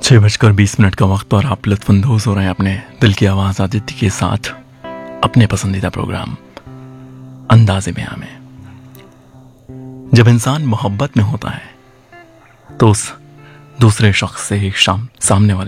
6:20 का वक्त और आप लुत्फानंदोज हो रहे हैं अपने दिल की आवाज़ आदित्य के साथ अपने पसंदीदा प्रोग्राम अंदाज़े बयां में। जब इंसान मोहब्बत में होता है तो उस दूसरे शख्स से सामने वाले